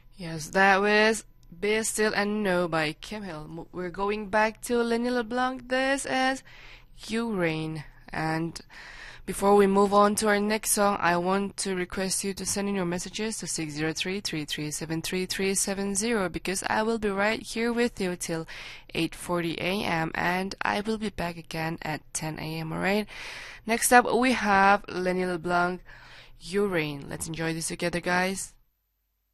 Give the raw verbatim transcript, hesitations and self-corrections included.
Yes, that was Be Still and Know by Kim Hill. M- We're going back to Lenny LeBlanc. This is You Rain. And before we move on to our next song, I want to request you to send in your messages to six zero three, three three seven, three three seven zero because I will be right here with you till eight forty a m and I will be back again at ten a m, alright? Next up, we have Lenny LeBlanc, You Rain. Let's enjoy this together, guys.